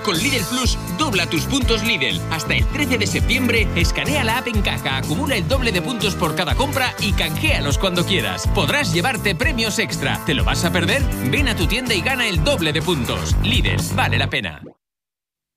Con Lidl Plus, dobla tus puntos Lidl. Hasta el 13 de septiembre, escanea la app en caja, acumula el doble de puntos por cada compra y canjealos cuando quieras. Podrás llevarte premios extra. ¿Te lo vas a perder? Ven a tu tienda y gana el doble de puntos. Lidl, vale la pena.